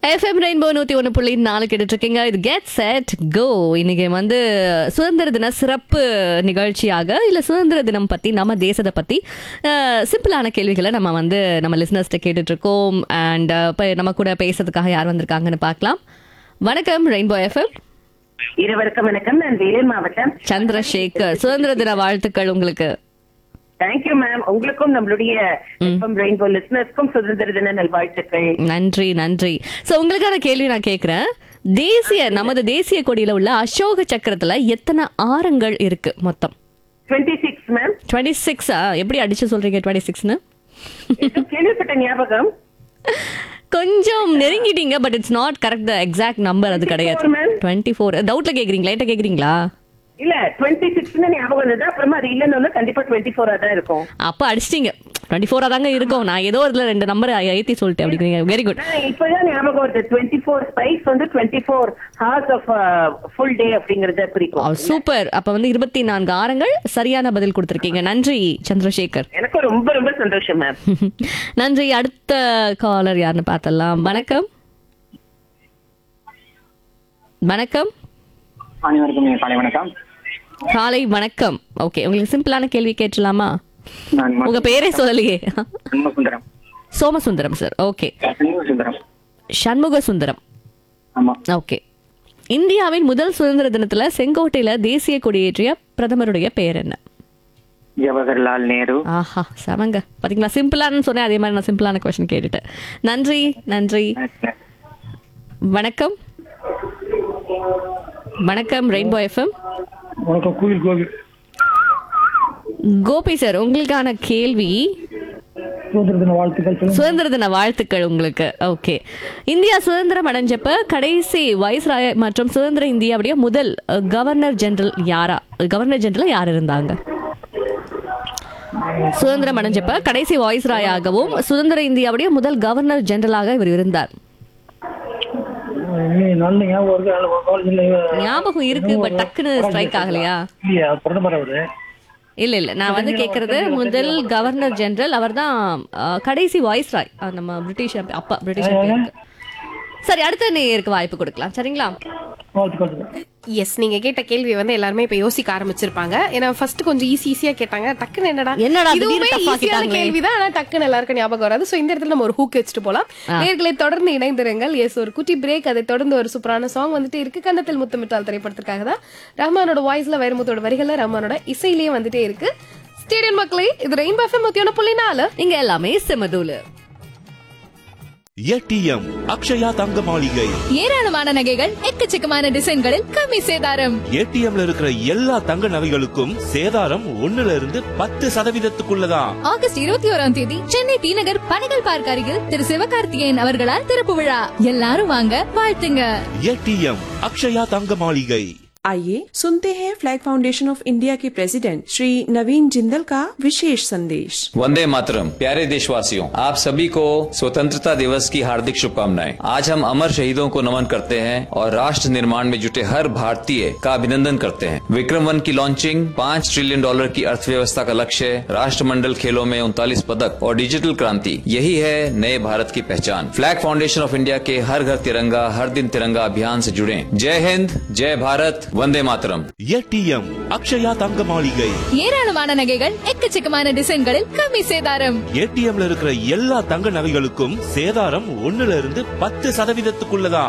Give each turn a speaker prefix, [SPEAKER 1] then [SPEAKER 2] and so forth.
[SPEAKER 1] FM rainbow 101.4 கேட்டுட்டு இருக்கீங்க. இது கெட் செட் கோ. இன்னைக்கு சுதந்திர தின சிறப்பு நிகழ்ச்சியாக இல்ல சுதந்திர தினம் பத்தி நம்ம தேசத்தை பத்தி சிம்பிளான கேள்விகளை நம்ம லிசனர்ஸ்ட கேட்டுட்டு இருக்கோம். அண்ட் நம்ம கூட பேசுறதுக்காக யார் வந்திருக்காங்கன்னு பார்க்கலாம். வணக்கம் ரெயின்போ எஃப்எம்.
[SPEAKER 2] இருவருக்கும் வணக்கம். நான் வேலூர் மாவட்டம்
[SPEAKER 1] சந்திரசேகர். சுதந்திர தின வாழ்த்துக்கள் உங்களுக்கு.
[SPEAKER 2] Thank you ma'am. உங்களுக்கும் நம்மளுடைய ரெயின்போ லிசனர்ஸ்க்கும் சுதந்திர தின நல்வாழ்த்துக்கள்.
[SPEAKER 1] நன்றி நன்றி. சோ உங்களுக்கான கேள்வி நான் கேக்குறேன். நமது தேசிய கொடியில உள்ள அசோக சக்கரத்துல எத்தனை ஆரங்கள் இருக்கு மொத்தம்?
[SPEAKER 2] 26 மேம்.
[SPEAKER 1] 26 எப்படி அடிச்சு சொல்றீங்க 26ன்னு?
[SPEAKER 2] கேள்விப்பட்ட ஞாபகம்.
[SPEAKER 1] கொஞ்சம் நெருங்கிட்டீங்க. But it's not correct. The exact number அது கிடையாது. 24. டவுட்ல கேக்குறீங்களா? லைட்டா கேக்குறீங்களா?
[SPEAKER 2] இல்ல 26ன்னு ஞாபகம் வந்தது. அப்புறமா அது இல்லன்னு கண்டிப்பா 24 தான் இருக்கும்.
[SPEAKER 1] அப்ப அடிச்சிட்டீங்க. 24 தாங்க இருக்கும். நான் ஏதோ இதுல ரெண்டு நம்பர் ஏத்தி சொல்லிட்டேன் அப்படிங்கிறீங்க. Very good.
[SPEAKER 2] இப்பதான் ஞாபகம் வருது. 24 spice 24 hours of full day அப்படிங்கறத குறிக்கும்.
[SPEAKER 1] சூப்பர். அப்ப 24 ஆரங்கள் சரியான பதில் கொடுத்திருக்கீங்க. நன்றி சந்திரசேகர்.
[SPEAKER 2] எனக்கு ரொம்ப ரொம்ப சந்தோஷம் மேம்.
[SPEAKER 1] நன்றி. அடுத்த காலர் யாருன்னு பார்த்தலாம். வணக்கம். வணக்கம்.
[SPEAKER 3] காலை வணக்கம்.
[SPEAKER 1] காலை வணக்கம். ஓகே, உங்களுக்கு சிம்பிளான கேள்வி கேட்கலாமா? உங்க பேரே சொல்லலையே. Somasundaram sir. Okay. Shanmuga Sundaram. Okay. இந்தியாவின் முதல் சுதந்திர தினத்துல செங்கோட்டையில தேசிய கொடியேற்றிய பிரதமருடைய பெயர் என்ன?
[SPEAKER 3] ஜவஹர்லால் நேரு.
[SPEAKER 1] ஆஹா, சமங்க. பாத்தீங்களா, சிம்பிளானு சொன்னேன். அதே மாதிரி நான் சிம்பிளான கொஸ்டின் கேட்டுட்டேன். நன்றி நன்றி. வணக்கம். வணக்கம் ரெயின்போ எஃப்எம்.
[SPEAKER 4] வணக்கம். கோவில் கோவில்.
[SPEAKER 1] கோபி சார், உங்களுக்கான கேள்வி.
[SPEAKER 4] சுதந்திர தின வாழ்த்துக்கள்.
[SPEAKER 1] சுதந்திர தின வாழ்த்துக்கள் உங்களுக்கு. ஓகே. இந்தியா சுதந்திரம் அடைஞ்சப்ப கடைசி வைஸ்ராய் மற்றும் சுதந்திர இந்தியாவுடைய முதல் கவர்னர் ஜெனரல் யார் இருந்தாங்க? சுதந்திரம் அடைஞ்சப்ப கடைசி வாய்ஸ்ராயாகவும் சுதந்திர இந்தியாவுடைய முதல் கவர்னர் ஜெனரலாக இவர் இருந்தார். ஞாபகம் இருக்கு, பட் டக்குன்னு ஸ்ட்ரைக் ஆகலையா? இல்ல நான் கேக்குறது முதல் கவர்னர் ஜெனரல் அவர் தான். கடைசி வாய்ஸ்ராய் நம்ம பிரிட்டிஷ் அப்பா பிரிட்டிஷ். சரி, அடுத்த நேருக்கு வாய்ப்பு கொடுக்கலாம். சரிங்களா?
[SPEAKER 5] எஸ், நீங்க கேட்ட கேள்வி எல்லாருமே இப்ப யோசிக்க ஆரம்பிச்சிருப்பாங்க. ஏன்னா ஃபர்ஸ்ட் கொஞ்சம் ஈஸியா கேட்டாங்க. டக்குன்னு என்னடா இதுவுமே ஈஸியான கேள்விதான், ஆனா டக்குன்னு எல்லாருக்கும் ஞாபகம் வராது. சோ இந்த இடத்துல நம்ம ஒரு ஹூக் வச்சுட்டு போலாம். நேர்களை தொடர்ந்து இணைந்திருங்கள். எஸ், ஒரு குட்டி பிரேக். அதை தொடர்ந்து ஒரு சூப்பரான சாங் இருக்கு. கன்னத்தில் முத்தமிட்டால் திரைப்படத்திற்காக தான். ரஹ்மானோட வாய்ஸ்ல வைரமுத்தோட வரிகள்ல ரஹ்மானோட இசையிலேயே இருக்கு. ஸ்டேடியம் மக்களே, இது ரெயின்போ எஃப்எம் 101.4.
[SPEAKER 1] இங்க எல்லாமே செமதூளு.
[SPEAKER 6] ஏடிஎம் அக்ஷயா தங்க மாளிகை.
[SPEAKER 7] ஏராளமான நகைகள், எக்கச்சக்கமான டிசைன்களில் கம்மி சேதாரம்.
[SPEAKER 6] ஏடிஎம்ல இருக்கிற எல்லா தங்க நகைகளுக்கும் சேதாரம் 1%
[SPEAKER 7] ஆகஸ்ட் 21ஆம் தேதி சென்னை டி நகர் பனைகள் பார்க் அருகில் திரு சிவகார்த்திகேயன் அவர்களால் திறப்பு விழா. எல்லாரும் வாங்க, வாழ்த்துங்க.
[SPEAKER 6] ஏடிஎம் அக்ஷயா தங்க மாளிகை.
[SPEAKER 8] आइए सुनते हैं फ्लैग फाउंडेशन ऑफ इंडिया के प्रेसिडेंट श्री नवीन जिंदल का विशेष संदेश।
[SPEAKER 9] वंदे मातरम। प्यारे देशवासियों, आप सभी को स्वतंत्रता दिवस की हार्दिक शुभकामनाएं। आज हम अमर शहीदों को नमन करते हैं और राष्ट्र निर्माण में जुटे हर भारतीय का अभिनंदन करते हैं। विक्रम 1 की लॉन्चिंग, $5 ट्रिलियन की अर्थव्यवस्था का लक्ष्य, राष्ट्रमंडल खेलों में 39 पदक और डिजिटल क्रांति, यही है नए भारत की पहचान। फ्लैग फाउंडेशन ऑफ इंडिया के हर घर तिरंगा हर दिन तिरंगा अभियान से जुड़े। जय हिंद, जय भारत, वंदे मातरम।
[SPEAKER 6] ஏடிஎம் அக்ஷயா தங்க மாளிகை.
[SPEAKER 7] ஏராளமான நகைகள், எக்கச்சக்கமான டிசைன்களில் கம்மி சேதாரம்.
[SPEAKER 6] ஏடிஎம்ல இருக்கிற எல்லா தங்க நகைகளுக்கும் சேதாரம் 1%